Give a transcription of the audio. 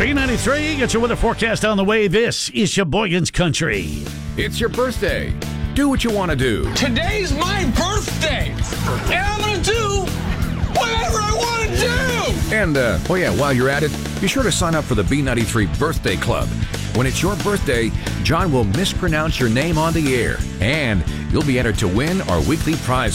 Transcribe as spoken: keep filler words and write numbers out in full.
B ninety-three, get your weather forecast on the way. This is Sheboygan's Country. It's your birthday. Do what you want to do. Today's my birthday, and I'm going to do whatever I want to do. And, uh, oh yeah, while you're at it, be sure to sign up for the B ninety-three Birthday Club. When it's your birthday, John will mispronounce your name on the air, and you'll be entered to win our weekly prize